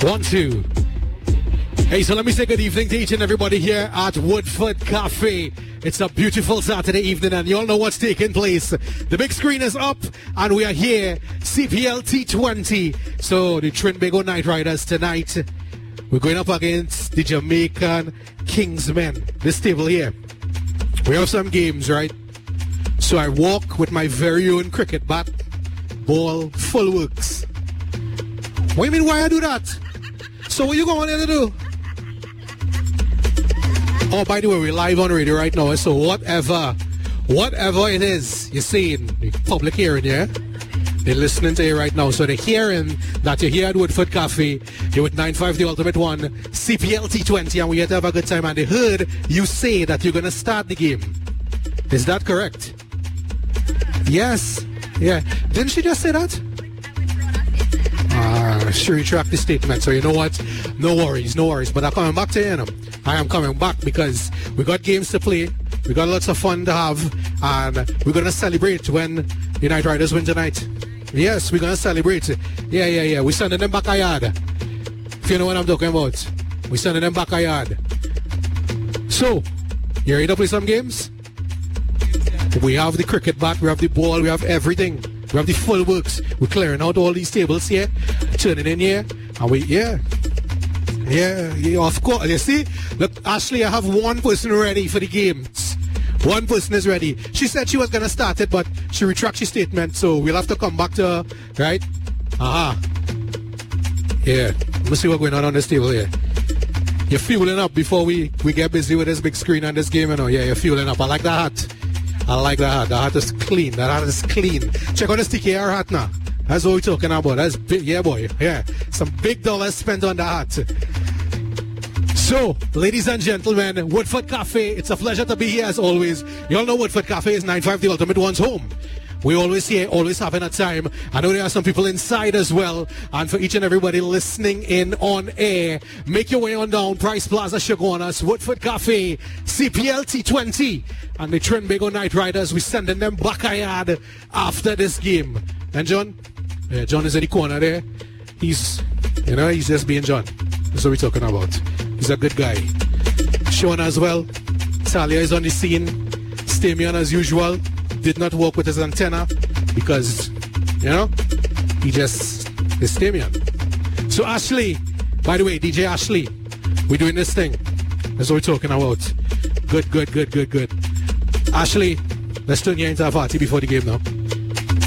1, 2. Hey, so let me say good evening to each and everybody here at Woodford Cafe. It's a beautiful Saturday evening and you all know what's taking place. The big screen is up and we are here, CPL T20. So the Trinbago Knight Riders tonight, we're going up against the Jamaican Kingsmen. This table here, we have some games, right? So I walk with my very own cricket bat, ball, full works. What do you mean why I do that? So what you going there to do? Oh, by the way, we're live on radio right now. So whatever it is you're seeing, the public hearing, yeah? They're listening to you right now. So they're hearing that you're here at Woodford Cafe. You're with 9-5, the Ultimate One, CPL T20, and we're here to have a good time. And they heard you say that you're going to start the game. Is that correct? Yes. Yeah. Didn't she just say that? She retract the statement. So you know what? No worries. But I'm coming back to you, know. I am coming back because we got games to play. We got lots of fun to have. And we're going to celebrate when the Knight Riders win tonight. Yes, we're going to celebrate. Yeah. We're sending them back a yard. If you know what I'm talking about. We're sending them back a yard. So, you ready to play some games? We have the cricket bat, we have the ball, we have everything. We have the full works. We're clearing out all these tables here, turning in here, and yeah, of course. You see, look, Ashley, I have one person ready for the games. One person is ready. She said she was going to start it, but she retracted her statement, so we'll have to come back to her, right? Yeah, let's see what's going on this table here. You're fueling up before we get busy with this big screen and this game, you know. Yeah, you're fueling up. I like that hat. I like that hat. The hat is clean. That hat is clean. Check out the sticky hair hat now. That's what we're talking about. That's big. Yeah, boy. Yeah. Some big dollars spent on the hat. So, ladies and gentlemen, Woodford Cafe, it's a pleasure to be here as always. You all know Woodford Cafe is 9-5, the Ultimate One's home. We're always here, always having a time. I know there are some people inside as well. And for each and everybody listening in on air, make your way on down. Price Plaza Chaguanas, Woodford Cafe, CPL T20. And the Trinbago Knight Riders, we're sending them back a yard after this game. And John? Yeah, John is in the corner there. He's just being John. That's what we're talking about. He's a good guy. Sean as well. Talia is on the scene. Stamion as usual. Did not work with his antenna because, he just is Stamion. So Ashley, by the way, DJ Ashley, we're doing this thing. That's what we're talking about. Good. Ashley, let's turn you into a party before the game now.